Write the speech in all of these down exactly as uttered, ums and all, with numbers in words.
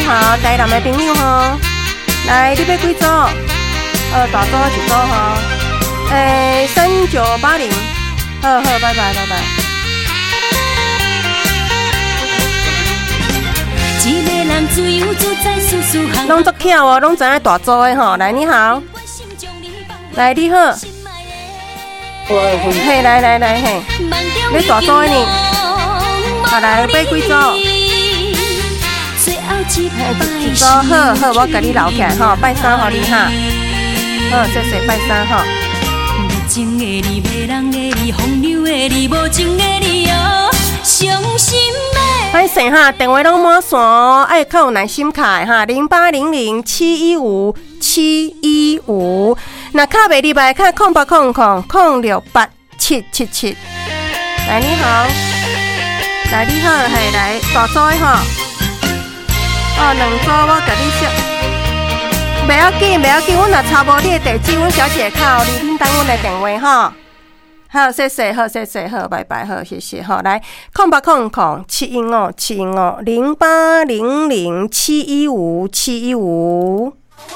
好，台南的朋友吼，来，你要几组？呃，大组一组吼，诶，三九八零，好好，拜拜拜拜。拢足巧哦，拢知影大组的吼。来，你好，来你好，嘿，来来来嘿，你大组的呢？啊，来买几组？一组好好，我甲你留起来吼，拜三互你哈。好，谢谢拜三哈。情的你，迷人的你，风流的你，无情的你哦，伤心的。歹势哈，电话拢满线哦，爱较有耐心卡哈，零八零零七一五七一五，那卡袂入来，卡空八空空空六八七七七。来你好，来你好，嘿来大组的哈。哦，两组我甲你说，袂要紧，袂要紧，阮若查无你的地址，阮小姐靠你，恁等阮的电话哈。好，谢谢，好，谢谢，好，拜拜，好，谢谢，好，来，空八空空七一五七一五零八零零七一五七一五。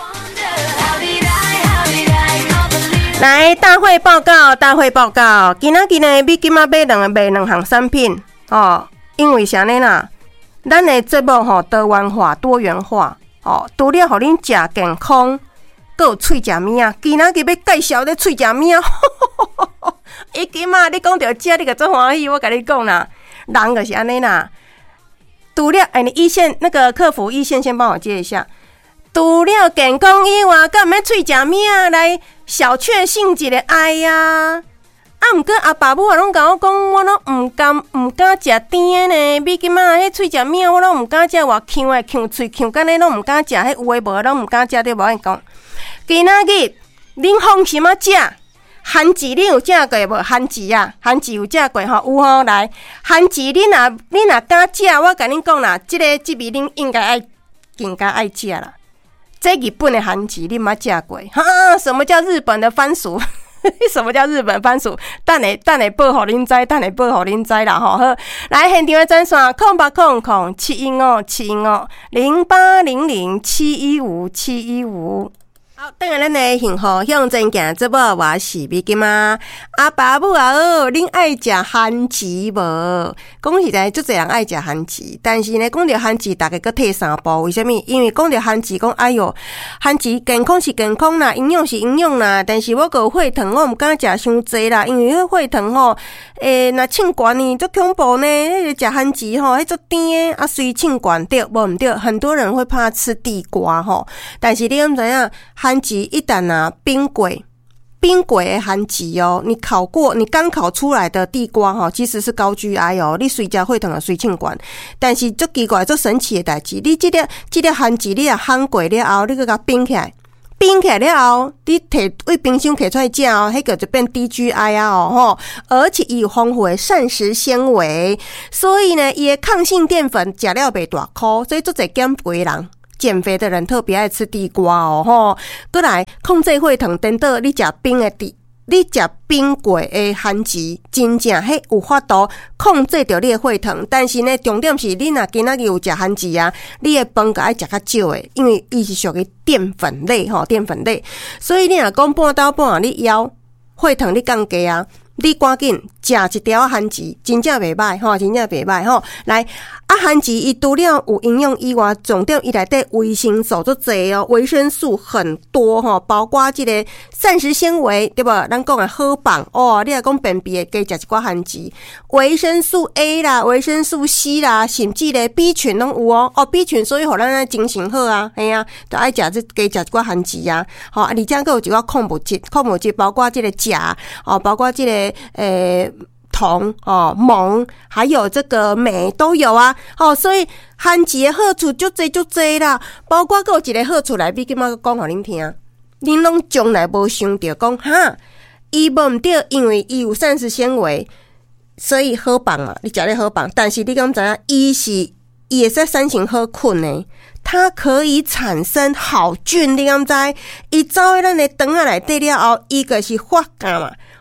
来，大会报告，大会报告，今仔日呢，你今仔买两买两项产品哦，因为啥呢啦？咱的节目吼多元化、多元化哦，除了互恁食健康，阁有喙食物啊。今仔日要介绍咧喙食物啊，伊今仔你讲到这，你个做欢喜，我甲你讲啦，人就是安尼啦。除了哎，你一线那个客服一线先帮我接一下。除了健康以外，敢毋要喙食物啊？来小确幸一个爱呀！啊，毋过阿爸母啊，拢甲我讲，我拢毋甘毋敢食甜的呢。比今仔迄喙食物啊，我拢毋敢食，偌呛诶呛喙呛，干咧拢毋敢食，迄有诶无拢毋敢食，对无？讲今仔日恁放心啊食，番薯恁有食过无？番薯啊，番薯有食过吼，有吼来番薯恁若恁若敢食，我甲恁讲啦，即、這个即味恁应该爱更加爱食啦。这日本的番薯恁捌食过？哈，什么叫日本的番薯？什么叫日本番薯？等下等下报互恁知，等下报互恁知啦吼。好，来现场的专线空八空空七一五七一五零八零零七一五七一五。好，等下咱的幸福向前行，这部我是美金啊！阿爸母啊，哦，恁爱食番薯无？讲实在，足侪人爱食番薯，但是呢，讲到番薯，大家搁退三步，为什么？因为讲到番薯，讲哎哟，番薯健康是健康啦，营养是营养啦，但是我个血糖我毋敢食伤济啦，因为迄血糖吼，诶，若称悬呢，足恐怖呢。迄个食番薯吼，迄足甜的，啊，随称悬对，无毋对，很多人会怕吃地瓜吼，但是你敢知影？番薯一旦啊冰柜冰柜的番薯哦，你烤过，你刚烤出来的地瓜哈，其实是高 G I 哦，你随食血糖啊随称悬，但是足奇怪、足神奇的代志，你这个这个番薯你啊烘过了后，你搁甲冰起来，冰起来了后，你摕为冰箱摕出来食哦，迄个就变低 G I 啊哦吼，而且伊有丰富的膳食纤维，所以呢，伊的抗性淀粉食了袂大颗，所以足侪减肥人。减肥的人特别爱吃地瓜哦吼，过来控制血糖，等到你食冰的地，你食冰过的番薯，真正迄有法度控制着你的血糖。但是呢，重点是你若今仔日有食番薯啊，你的饭个爱食较少的，因为伊是属于淀粉类吼，淀粉类，所以你若讲半斗半你腰血糖你降低啊。你赶紧食一条番薯，真正袂歹吼，真正袂歹吼。来，啊，番薯伊除了有营养以外，重点伊内底维生素足侪哦，维生素很多吼，包括即个膳食纤维，对无？咱讲的好棒哦，你若讲便秘的，加食一寡番薯，维生素 A 啦，维生素 C 啦，甚至咧 B 群拢有哦。哦 B 群所以互咱的精神好啊，嘿啊，就爱食这加食一寡番薯啊。吼，啊，而且佫有一寡矿物质，矿物质包括即个钾哦，包括即个。诶，铜哦、锰，还有这个镁都有啊。哦，所以番薯的好处足侪足侪啦，包括还有一个好处来，比今仔讲互恁听，恁拢从来无想到讲哈，伊无毋对，因为伊有膳食纤维，所以好棒嘛，你食咧好棒。但是你敢知影，伊是也是三型好菌呢。它可以产生好菌，你敢知？伊走喺咱的肠仔内底了后，伊个是发酵嘛。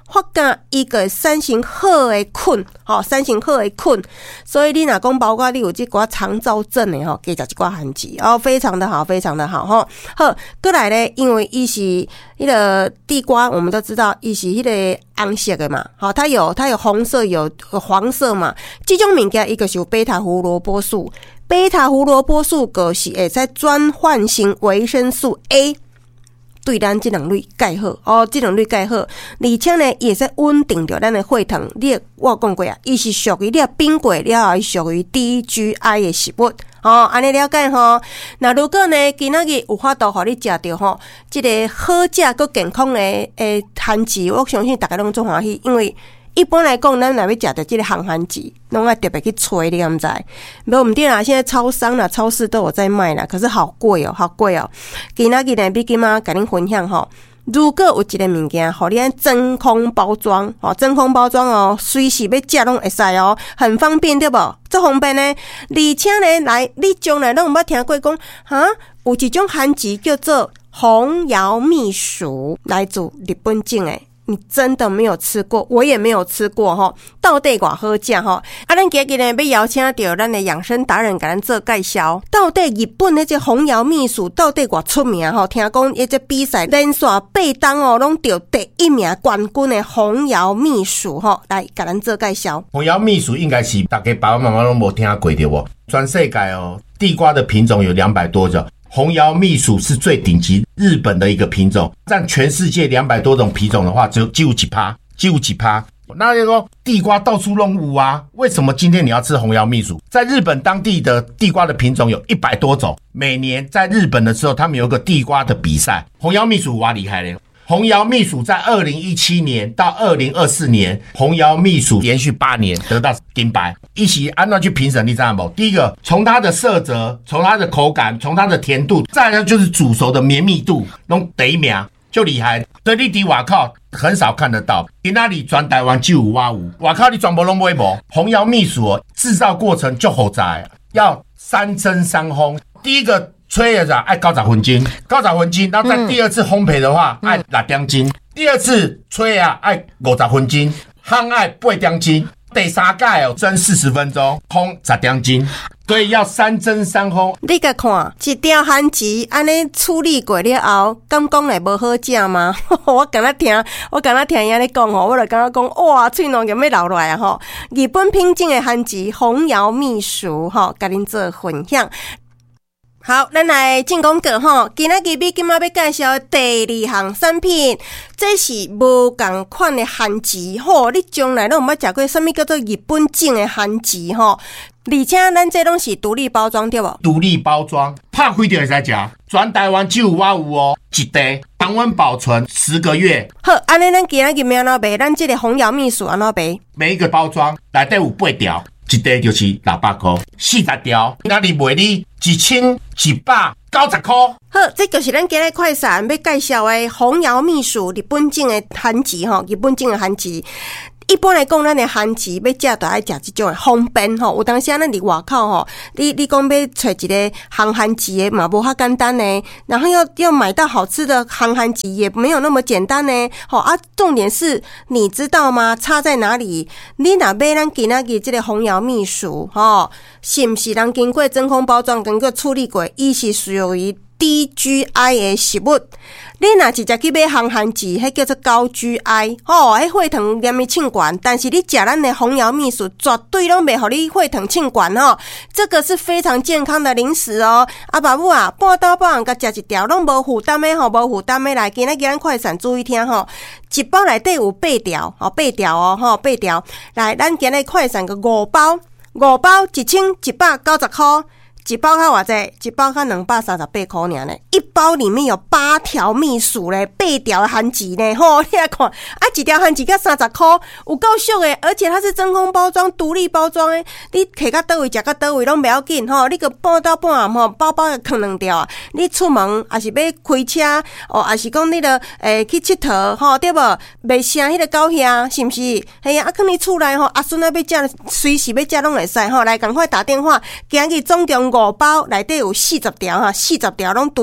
发现伊个产生好的菌，吼，产生好的菌，所以你若讲包括你有即寡肠燥症的吼，加食一寡番薯哦，非常的好，非常的好吼。好，过来咧，因为伊是迄个地瓜，我们都知道伊是迄个红色的嘛，好，它有它有红色有黄色嘛，这种物件伊就是有贝塔胡萝卜素。贝塔胡萝卜素就是会使转换成维生素 A， 对咱这两类介好哦，这两类介好，而且呢，也是稳定着咱的血糖。你我讲过啊，伊是属于你冰过了后，属于低 G I 的食物。哦，安尼了解吼。那如果呢，今仔日有法度互你食着吼，这个好食佮健康的诶番薯，我相信大家拢做欢喜，因为一般来讲，咱若要食着这个红番薯，拢爱特别去吹，你敢知？无毋对啦，现在超商啦、超市都有在卖啦，可是好贵哦、喔，好贵哦、喔。今仔日呢，要今仔甲恁分享吼，如果有一个物件，互你按真空包装，哦，真空包装哦，随时要食拢会使哦，很方便对无？这方便呢，而且呢，来，你将来拢有捌听过讲，哈，有一种番薯叫做红摇蜜薯，来自日本种诶。你真的没有吃过，我也没有吃过吼，到底偌好食吼？啊，咱今日呢要邀请到咱的养生达人，给咱做介绍。到底日本那只红摇蜜薯到底偌出名吼？听讲一只比赛连续八档哦，拢得第一名冠军的红摇蜜薯吼，来给咱做介绍。 红摇蜜薯应该是大家爸爸妈妈拢无听过对不？全世界哦，地瓜的品种有两百多种。红摇蜜薯是最顶级日本的一个品种，占全世界两百多种品种的话，只有只有几趴，只有几趴。那就说地瓜到处拢有啊，为什么今天你要吃红摇蜜薯？在日本当地的地瓜的品种有一百多种，每年在日本的时候，他们有个地瓜的比赛，红摇蜜薯哇厉害了。红摇蜜薯在二零一七年到二零二四年，红摇蜜薯连续八年得到金牌。一起按照去评审，你知道吗？第一个，从它的色泽，从它的口感，从它的甜度，再来就是煮熟的绵密度，弄第一名就厉害。所以你在外口很少看得到，在那里全台湾就有我有，外口你全部拢买无。红摇蜜薯哦，制造过程就复杂，要三蒸三烘。第一个吹的时候爱九十分钟，九十分钟，然后在第二次烘焙的话，爱六点钟，第二次吹啊爱五十分钟，烘爱八点钟，第三届哦蒸四十分钟，烘十点钟，所以要三蒸三烘。 你甲看一条番薯安尼处理过了后，敢讲会无好食吗？我敢若听，我敢若听伊安尼讲吼，我就感觉讲哇，喙拢要流落来啊吼！日本品种的番薯红摇蜜薯吼，甲恁做分享。好，咱来进广告吼。今仔日比今仔要介绍第二项产品，这是无共款的番薯吼。你将来拢有捌食过什么叫做日本种的番薯吼？而且咱这拢是独立包装对无？ 独立包装，拍开就会使食。全台湾只有我有哦，一袋常温保存十个月。 好，安尼咱今仔日要安怎卖？咱这个红摇蜜薯安怎卖？ 每一个包装内底有八条。一袋就是六百块，四十条，那里卖你一千一百九十块。 好，这就是咱今日快闪要介绍的红摇蜜薯日本种的番薯吼，日本种的番薯。一般来讲，咱的番薯要食，就爱食这种的方便吼。有当时咱伫外口吼，你你讲要找一个烘番薯的嘛，无遐简单呢。然后要要买到好吃的烘番薯，也没有那么简单呢。好啊，重点是你知道吗？差在哪里？你若买咱今仔日这个红摇蜜薯吼，是不是人经过真空包装、经过处理过？伊是属于低 G I 的食物。你若直接去买红番薯，迄叫做高 G I， 吼，迄血糖黏咪称悬。但是你食咱的红摇蜜薯，绝对拢袂互你血糖称悬吼。这个是非常健康的零食哦。啊，爸母啊，半刀半行甲食一条，拢无负担的吼，无负担的来，今仔日咱快闪注意听吼。一包内底有八条，哦，八条哦，吼，八条。来，咱今日快闪个五包，五包一千一百九十块。一包较偌济？一包较两百三十八块尔呢。一包里面有八条蜜薯咧，八条番薯呢，吼，你来看，啊，一条番薯才三十块，有够俗诶！而且它是真空包装、独立包装诶，你摕到倒位食到倒位拢袂要紧吼，你个半倒半暗吼，包包个放两条啊。你出门还是要开车哦，还是讲你着诶去佚佗吼，对无？袂声迄个高兄是毋是？嘿呀，啊，放你厝内吼，阿孙啊要食，随时要食拢会使吼，来赶快打电话，今日总共五包内底有四十条哈，四十条拢独立真空。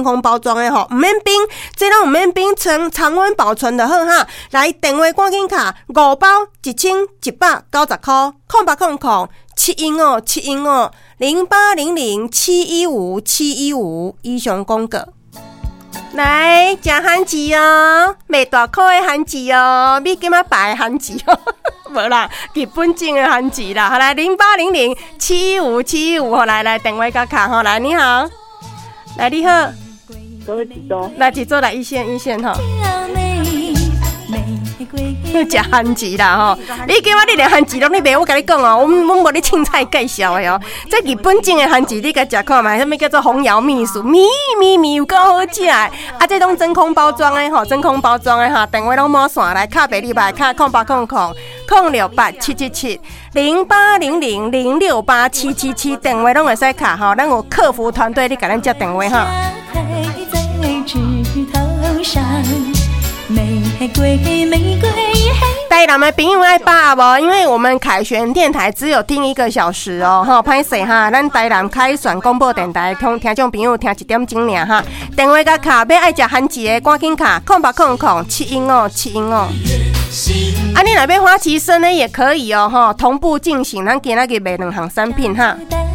空包装的吼，唔免冰，这拢唔免冰，常常温保存就好哈。来电话赶紧卡，五包一千一百九十块，空八空空七一五七一五零八零零七一五七一五以上广告。来食番薯哦，袂大块的番薯哦，美金仔白的番薯哦，无啦，日本种的番薯啦。好来，零八零零七一五七一五，好来来电话甲卡吼，来你好，来你好， 我是几周？ 来几周来一线一线吼。你食番薯啦吼，你今仔日连番薯拢你卖，我甲你讲哦，我们我无咧凊彩介绍的哦。这日本种的番薯，你甲食看嘛？什么叫做红瑶秘薯，咪咪咪有够好食的！啊，这种真空包装的吼，真空包装的哈，电话拢满线来，卡白你白卡空八空空空六八七七七零八零零零六八七七七，电话拢会使卡吼，咱有客服团队，你甲咱接电话哈。玫瑰玫瑰台南的朋友爱把握，因为我们凯旋电台只有听一个小时哦，哈，歹势哈，咱台南凯旋广播电台听听众朋友听一点钟尔哈，电话甲卡要爱食番薯的，赶紧卡空八空空七一五七一五。啊，你若要花旗参呢也可以哦，哈，同步进行，咱今仔日卖两项产品哈。